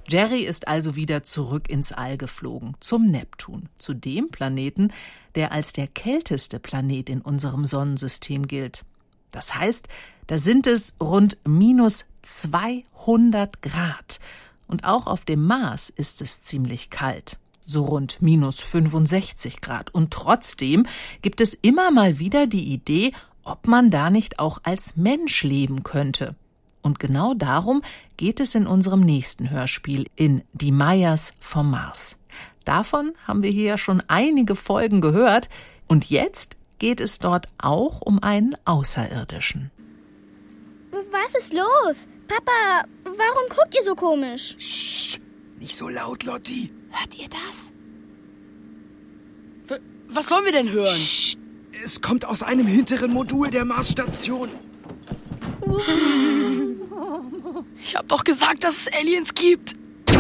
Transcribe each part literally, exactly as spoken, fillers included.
Jerry ist also wieder zurück ins All geflogen, zum Neptun, zu dem Planeten, der als der kälteste Planet in unserem Sonnensystem gilt. Das heißt, da sind es rund minus zweihundert Grad. Und auch auf dem Mars ist es ziemlich kalt, so rund minus fünfundsechzig Grad. Und trotzdem gibt es immer mal wieder die Idee, ob man da nicht auch als Mensch leben könnte. Und genau darum geht es in unserem nächsten Hörspiel in Die Mayas vom Mars. Davon haben wir hier ja schon einige Folgen gehört. Und jetzt geht es dort auch um einen Außerirdischen. Was ist los? Papa, warum guckt ihr so komisch? Psst, nicht so laut, Lotti. Hört ihr das? W- Was sollen wir denn hören? Psst, es kommt aus einem hinteren Modul der Marsstation. Ich hab doch gesagt, dass es Aliens gibt.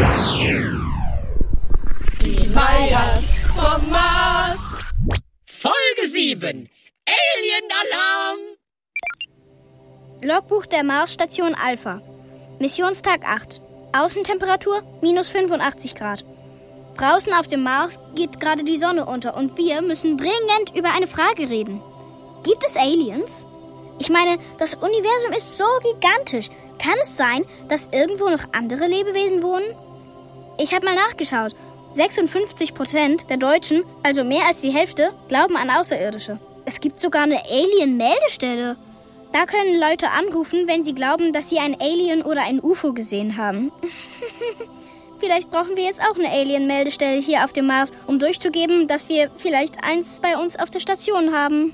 Die Mayas vom Mars. Folge sieben. Alien-Alarm. Logbuch der Marsstation Alpha. Missionstag acht. Außentemperatur minus fünfundachtzig Grad. Draußen auf dem Mars geht gerade die Sonne unter und wir müssen dringend über eine Frage reden. Gibt es Aliens? Ich meine, das Universum ist so gigantisch. Kann es sein, dass irgendwo noch andere Lebewesen wohnen? Ich habe mal nachgeschaut. sechsundfünfzig Prozent der Deutschen, also mehr als die Hälfte, glauben an Außerirdische. Es gibt sogar eine Alien-Meldestelle. Da können Leute anrufen, wenn sie glauben, dass sie ein Alien oder ein U F O gesehen haben. Vielleicht brauchen wir jetzt auch eine Alien-Meldestelle hier auf dem Mars, um durchzugeben, dass wir vielleicht eins bei uns auf der Station haben.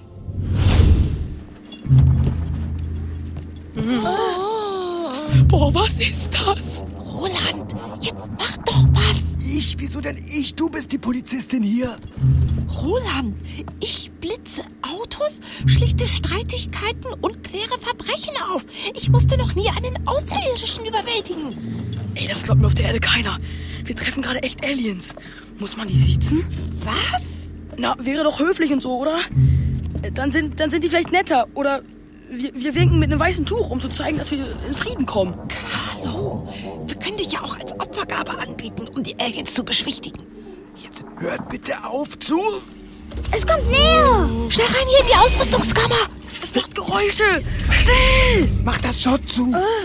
Boah, was ist das? Roland, jetzt mach doch was. Ich? Wieso denn ich? Du bist die Polizistin hier. Roland, ich blitze Autos, schlichte Streitigkeiten und kläre Verbrechen auf. Ich musste noch nie einen Außerirdischen überwältigen. Ey, das glaubt mir auf der Erde keiner. Wir treffen gerade echt Aliens. Muss man die siezen? Was? Na, wäre doch höflich und so, oder? Dann sind, dann sind die vielleicht netter. Oder wir, wir winken mit einem weißen Tuch, um zu zeigen, dass wir in Frieden kommen. Hallo, wir können dich ja auch als Opfergabe anbieten, um die Aliens zu beschwichtigen. Jetzt hört bitte auf zu. Es kommt näher! Schnell rein hier in die Ausrüstungskammer. Es macht Geräusche. Schnell! Mach das Schott zu.